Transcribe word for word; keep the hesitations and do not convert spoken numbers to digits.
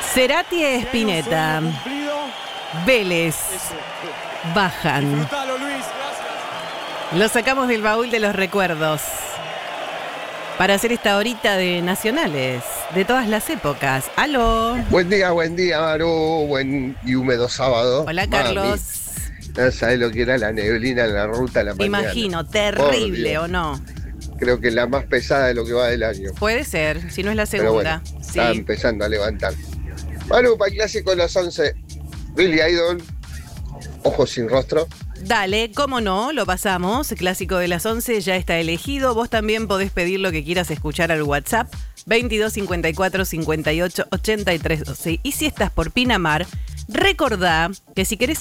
Cerati e Spinetta. Vélez. Bajan. Lo sacamos del baúl de los recuerdos para hacer esta horita de nacionales de todas las épocas. ¡Aló! Buen día, buen día, Maru. Buen y húmedo sábado. Hola, Carlos. Mami, no sabes lo que era la neblina en la ruta a la Me mañana. imagino, terrible, ¿o no? Creo que la más pesada de lo que va del año. Puede ser, si no es la Pero segunda. bueno, Sí. está empezando a levantar. Maru, para el clásico de las once, Billy Idol, Ojos sin rostro. Dale, cómo no, lo pasamos. Clásico de las once ya está elegido. Vos también podés pedir lo que quieras escuchar al WhatsApp veintidós cincuenta y cuatro cincuenta y ocho ochenta y tres doce. Y si estás por Pinamar, recordá que si querés